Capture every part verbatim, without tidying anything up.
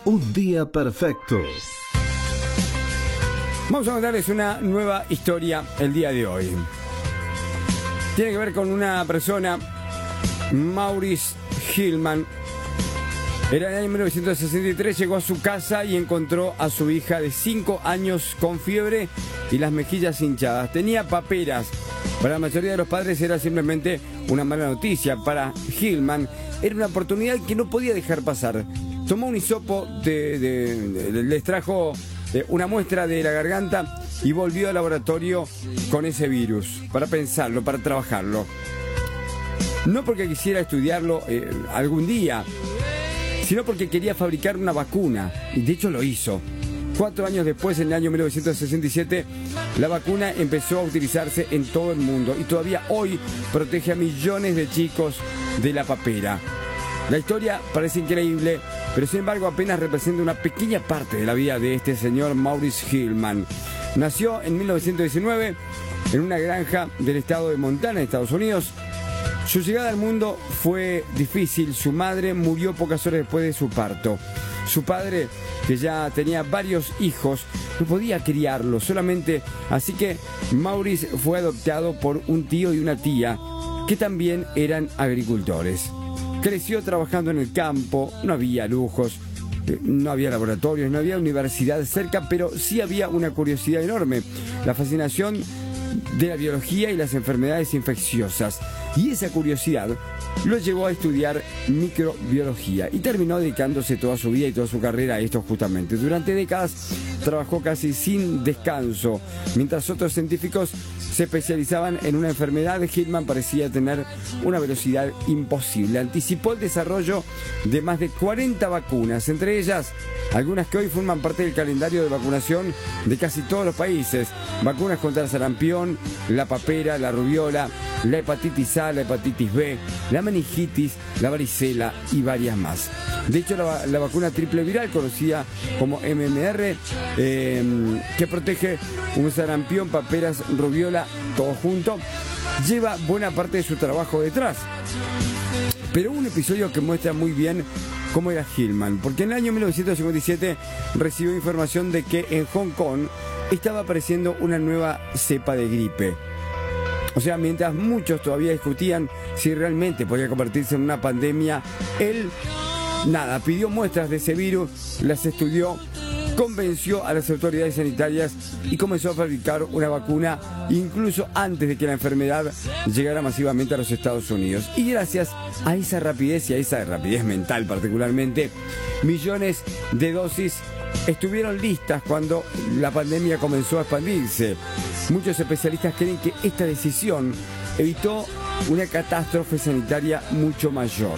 Un día perfecto. Vamos a contarles una nueva historia el día de hoy. Tiene que ver con una persona, Maurice Hillman. Era en el año mil novecientos sesenta y tres, llegó a su casa y encontró a su hija de cinco años con fiebre y las mejillas hinchadas. Tenía paperas. Para la mayoría de los padres era simplemente una mala noticia. Para Hillman era una oportunidad que no podía dejar pasar. Tomó un hisopo, de, de, de, les trajo una muestra de la garganta y volvió al laboratorio con ese virus para pensarlo, para trabajarlo. No porque quisiera estudiarlo eh, algún día, sino porque quería fabricar una vacuna, y de hecho lo hizo. Cuatro años después, en el año mil novecientos sesenta y siete, la vacuna empezó a utilizarse en todo el mundo y todavía hoy protege a millones de chicos de la papera. La historia parece increíble, pero sin embargo apenas representa una pequeña parte de la vida de este señor Maurice Hillman. Nació en mil novecientos diecinueve en una granja del estado de Montana, Estados Unidos. Su llegada al mundo fue difícil. Su madre murió pocas horas después de su parto. Su padre, que ya tenía varios hijos, no podía criarlos solamente, así que Maurice fue adoptado por un tío y una tía que también eran agricultores. Creció trabajando en el campo, no había lujos, no había laboratorios, no había universidad cerca, pero sí había una curiosidad enorme, la fascinación de la biología y las enfermedades infecciosas. Y esa curiosidad lo llevó a estudiar microbiología y terminó dedicándose toda su vida y toda su carrera a esto justamente. Durante décadas trabajó casi sin descanso. Mientras otros científicos se especializaban en una enfermedad, Hillman parecía tener una velocidad imposible. Anticipó el desarrollo de más de cuarenta vacunas, entre ellas algunas que hoy forman parte del calendario de vacunación de casi todos los países. Vacunas contra el sarampión, la papera, la rubiola, la hepatitis A, la hepatitis B, la meningitis, la varicela y varias más. De hecho, la, la vacuna triple viral, conocida como M M R, eh, que protege un sarampión, paperas, rubiola, todo junto, lleva buena parte de su trabajo detrás. Pero un episodio que muestra muy bien cómo era Hillman, porque en el año mil novecientos cincuenta y siete recibió información de que en Hong Kong estaba apareciendo una nueva cepa de gripe. O sea, mientras muchos todavía discutían si realmente podía convertirse en una pandemia, él, nada, pidió muestras de ese virus, las estudió, convenció a las autoridades sanitarias y comenzó a fabricar una vacuna incluso antes de que la enfermedad llegara masivamente a los Estados Unidos. Y gracias a esa rapidez y a esa rapidez mental particularmente, millones de dosis estuvieron listas cuando la pandemia comenzó a expandirse. Muchos especialistas creen que esta decisión evitó una catástrofe sanitaria mucho mayor.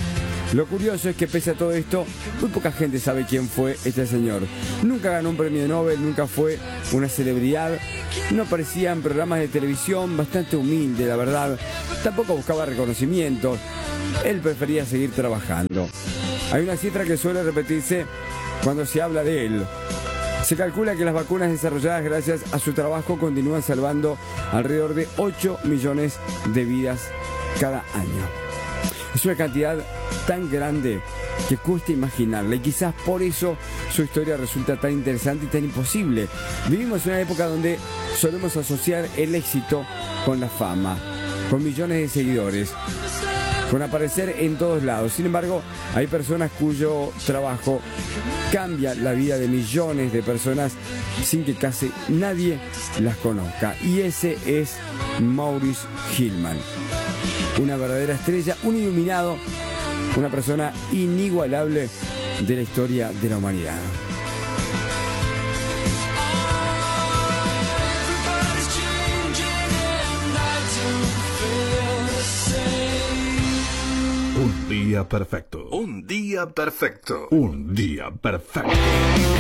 Lo curioso es que pese a todo esto, muy poca gente sabe quién fue este señor. Nunca ganó un premio Nobel, nunca fue una celebridad, no aparecía en programas de televisión, bastante humilde, la verdad. Tampoco buscaba reconocimiento, él prefería seguir trabajando. Hay una cifra que suele repetirse cuando se habla de él. Se calcula que las vacunas desarrolladas gracias a su trabajo continúan salvando alrededor de ocho millones de vidas cada año. Es una cantidad tan grande que cuesta imaginarla, y quizás por eso su historia resulta tan interesante y tan imposible. Vivimos en una época donde solemos asociar el éxito con la fama, con millones de seguidores, con aparecer en todos lados. Sin embargo, hay personas cuyo trabajo cambia la vida de millones de personas sin que casi nadie las conozca. Y ese es Maurice Hillman. Una verdadera estrella, un iluminado, una persona inigualable de la historia de la humanidad. Un día perfecto. Un día perfecto. Un día perfecto.